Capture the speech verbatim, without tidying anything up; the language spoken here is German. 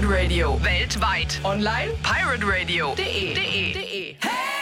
Pirate Radio. Weltweit. Online. pirate radio punkt de. De. De. Hey!